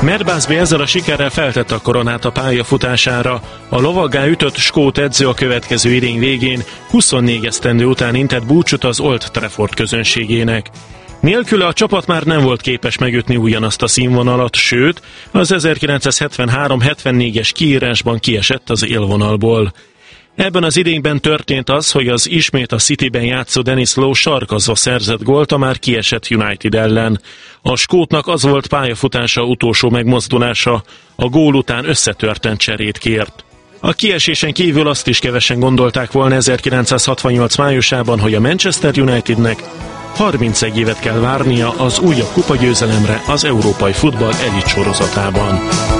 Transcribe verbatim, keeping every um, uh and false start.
Matt Busby ezzel a sikerrel feltette a koronát a pályafutására. A lovaggá ütött skót edző a következő idény végén huszonnégy esztendő után intett búcsút az Old Trafford közönségének. Nélküle a csapat már nem volt képes megütni ugyanazt a színvonalat, sőt, az ezerkilencszázhetvenhárom hetvennégyes kiírásban kiesett az élvonalból. Ebben az idényben történt az, hogy az ismét a Cityben játszó Denis Law sarkazva szerzett gólt a már kiesett United ellen. A skótnak az volt pályafutása utolsó megmozdulása, a gól után összetörten cserét kért. A kiesésen kívül azt is kevesen gondolták volna ezerkilencszázhatvannyolc májusában, hogy a Manchester Unitednek harmincegy évet kell várnia az újabb kupagyőzelemre az európai futball elit sorozatában.